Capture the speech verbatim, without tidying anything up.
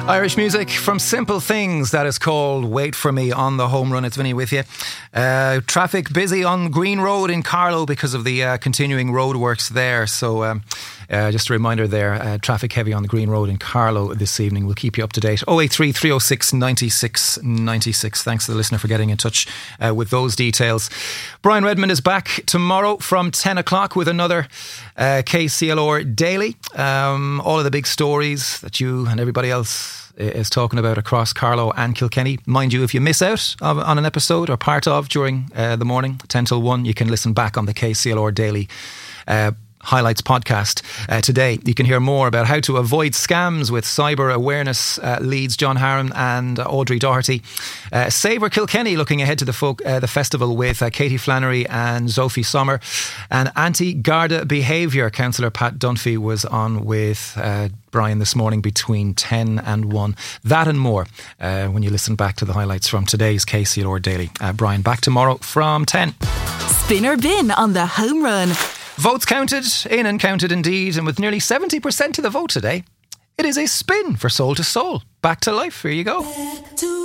Irish music from Simple Things. That is called Wait For Me on the Home Run. It's Vinny with you. Uh, traffic busy on Green Road in Carlow because of the uh, continuing roadworks there. So um, uh, just a reminder there, uh, traffic heavy on the Green Road in Carlow this evening. We'll keep you up to date. oh eight three, three oh six, nine six nine six. Thanks to the listener for getting in touch uh, with those details. Brian Redmond is back tomorrow from ten o'clock with another uh, K C L R Daily. Um, all of the big stories that you and everybody else is talking about across Carlow and Kilkenny. Mind you, if you miss out on an episode or part of during uh, the morning, ten till one, you can listen back on the K C L R Daily uh, Highlights podcast. Uh, today you can hear more about how to avoid scams with cyber awareness uh, leads John Harron and uh, Audrey Doherty. Uh, Savour Kilkenny looking ahead to the folk, uh, the festival with uh, Katie Flannery and Sophie Sommer. And anti-Garda behaviour, Councillor Pat Dunphy was on with uh, Brian this morning between ten and one. That and more uh, when you listen back to the highlights from today's K C L R Daily. Uh, Brian back tomorrow from ten. Spin or bin on the home run. Votes counted, in and counted indeed, and with nearly seventy percent of the vote today, it is a spin for Soul to Soul. Back to life, here you go.